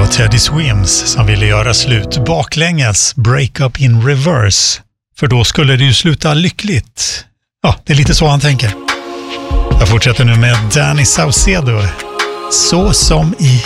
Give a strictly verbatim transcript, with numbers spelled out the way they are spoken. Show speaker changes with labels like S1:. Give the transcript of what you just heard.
S1: Teddy Swims som ville göra slut baklänges, break up in reverse. För då skulle det ju sluta lyckligt. Ja, det är lite så han tänker. Jag fortsätter nu med Danny Saucedo. Så som i